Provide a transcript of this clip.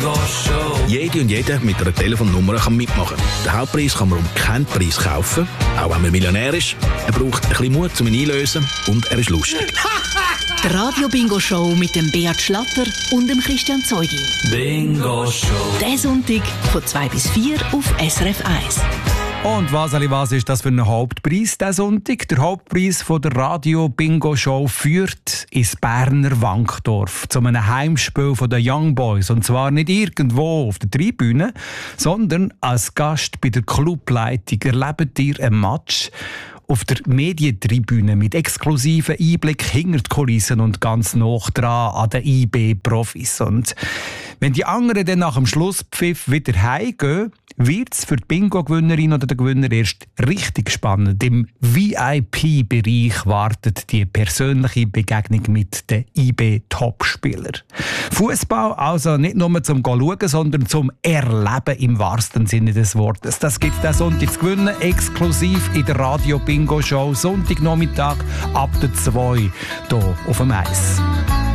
Bingo Show. Jede und jeder mit einer Telefonnummer kann mitmachen. Den Hauptpreis kann man um keinen Preis kaufen, auch wenn man Millionär ist. Er braucht ein bisschen Mut, um ihn einzulösen, und er ist lustig. Die Radio-Bingo-Show mit dem Beat Schlatter und dem Christian Zeugin. Bingo Show. Diesen Sonntag von 2 bis 4 auf SRF 1. Und was ist das für ein Hauptpreis diesen Sonntag? Der Hauptpreis von der Radio-Bingo-Show führt ins Berner Wankdorf zu einem Heimspiel der Young Boys. Und zwar nicht irgendwo auf der Tribüne, sondern als Gast bei der Clubleitung erlebt ihr ein Match auf der Medientribüne mit exklusiven Einblick hinter die Kulissen und ganz nah dran an den IB-Profis. Und wenn die anderen dann nach dem Schlusspfiff wieder heimgehen, wird es für die Bingo-Gewinnerin oder den Gewinner erst richtig spannend. Im VIP-Bereich wartet die persönliche Begegnung mit den IB-Topspielern. Fußball also nicht nur zum Schauen, sondern zum Erleben im wahrsten Sinne des Wortes. Das gibt es diesen Sonntag zu gewinnen, exklusiv in der Radio-Bingo-Show, Sonntagnachmittag ab der 2 hier auf dem Eis.